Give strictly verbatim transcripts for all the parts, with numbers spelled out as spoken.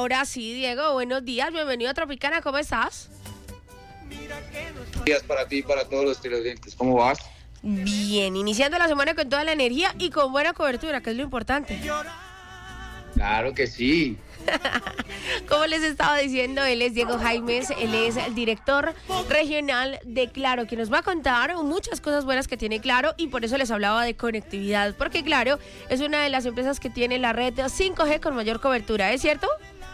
Ahora sí, Diego, buenos días, bienvenido a Tropicana, ¿cómo estás? Buenos días para ti y para todos los televidentes, ¿cómo vas? Bien, iniciando la semana con toda la energía y con buena cobertura, que es lo importante. Claro que sí. Como les estaba diciendo, él es Diego Jaimes, él es el director regional de Claro, que nos va a contar muchas cosas buenas que tiene Claro, y por eso les hablaba de conectividad, porque Claro es una de las empresas que tiene la red cinco G con mayor cobertura, ¿es cierto?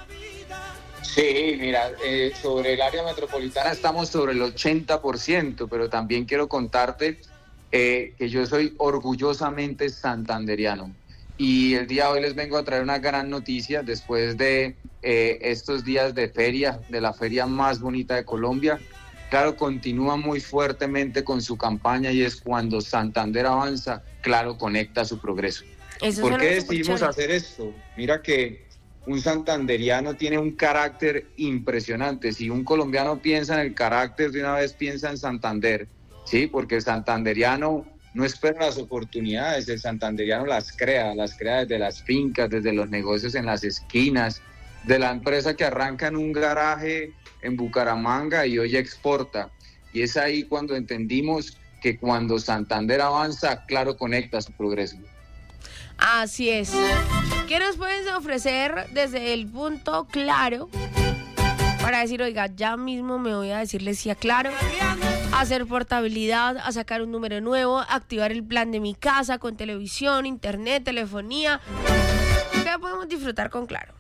Sí, mira, eh, sobre el área metropolitana estamos sobre el ochenta por ciento, pero también quiero contarte eh, que yo soy orgullosamente santanderiano. Y el día de hoy les vengo a traer una gran noticia después de eh, estos días de feria, de la feria más bonita de Colombia. Claro, continúa muy fuertemente con su campaña y es cuando Santander avanza, Claro conecta su progreso. Eso ¿Por qué decidimos hacer esto? Mira que un santanderiano tiene un carácter impresionante. Si un colombiano piensa en el carácter, de una vez piensa en Santander, ¿sí? Porque el santanderiano no espera las oportunidades, el santanderiano las crea, las crea desde las fincas, desde los negocios en las esquinas, de la empresa que arranca en un garaje en Bucaramanga y hoy exporta. Y es ahí cuando entendimos que cuando Santander avanza, Claro conecta su progreso. Así es. ¿Qué nos puedes ofrecer desde el punto Claro para decir, oiga, ya mismo me voy a decirle sí a Claro, a hacer portabilidad, a sacar un número nuevo, a activar el plan de mi casa con televisión, internet, telefonía? ¿Qué podemos disfrutar con Claro?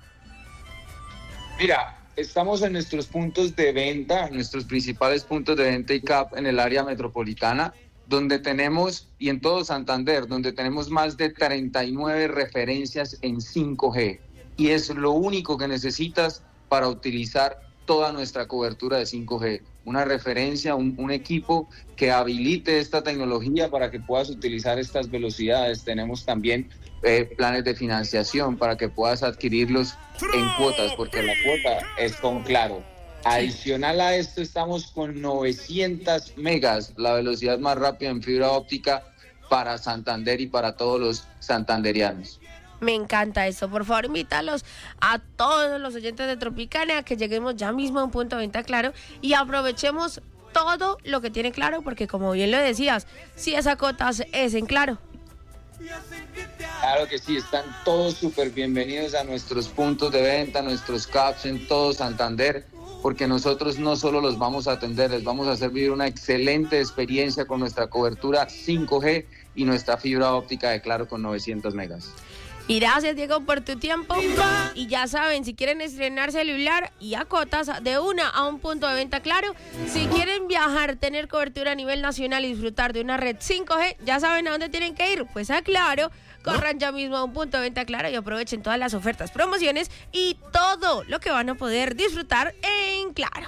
Mira, estamos en nuestros puntos de venta, nuestros principales puntos de venta y C A P en el área metropolitana, donde tenemos, y en todo Santander, donde tenemos más de treinta y nueve referencias en cinco G. Y es lo único que necesitas para utilizar toda nuestra cobertura de cinco G. Una referencia, un, un equipo que habilite esta tecnología para que puedas utilizar estas velocidades. Tenemos también eh, planes de financiación para que puedas adquirirlos en cuotas, porque la cuota es con Claro. Adicional a esto, estamos con novecientos megas, la velocidad más rápida en fibra óptica para Santander y para todos los santanderianos. Me encanta eso. Por favor, invítalos a todos los oyentes de Tropicana a que lleguemos ya mismo a un punto de venta Claro y aprovechemos todo lo que tiene Claro, porque como bien lo decías, si esa cota es en Claro. Claro que sí, están todos súper bienvenidos a nuestros puntos de venta, a nuestros C A Ps en todo Santander, porque nosotros no solo los vamos a atender, les vamos a hacer vivir una excelente experiencia con nuestra cobertura cinco G y nuestra fibra óptica de Claro con novecientos megas. Y gracias, Diego, por tu tiempo. Y ya saben, si quieren estrenar celular y a cotas, de una a un punto de venta Claro. Si quieren viajar, tener cobertura a nivel nacional y disfrutar de una red cinco G, ya saben a dónde tienen que ir. Pues a Claro. Corran ya mismo a un punto de venta Claro y aprovechen todas las ofertas, promociones y todo lo que van a poder disfrutar en Claro.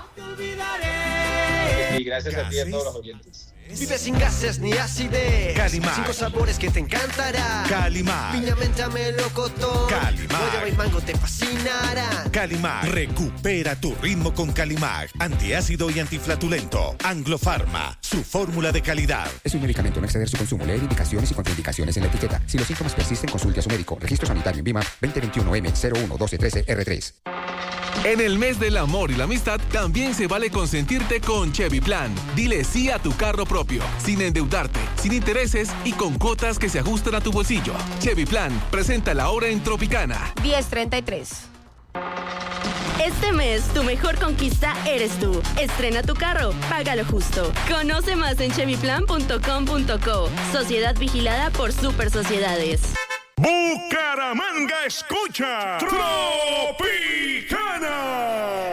Y gracias a ti y a todos los oyentes. Vive sin gases ni acidez. Calimar. Cinco sabores que te encantará. Calimar. Piña, menta, melocotón. Calimar. Guayaba y mango te fascinará. Calimar. Recupera tu ritmo con Calimar. Antiácido y antiflatulento. Anglo Pharma. Su fórmula de calidad. Es un medicamento, no exceder su consumo. Leer indicaciones y contraindicaciones en la etiqueta. Si los síntomas persisten, consulte a su médico. Registro sanitario en VIMA veinte veintiuno M cero uno doce trece R tres. En el mes del amor y la amistad, también se vale consentirte con Chevy Plan. Dile sí a tu carro propio, sin endeudarte, sin intereses y con cuotas que se ajustan a tu bolsillo. Chevy Plan, presenta la hora en Tropicana. diez treinta y tres. Este mes, tu mejor conquista eres tú. Estrena tu carro, págalo justo. Conoce más en chevy plan punto com punto co. Sociedad vigilada por Super Sociedades. Bucaramanga escucha Tropicana.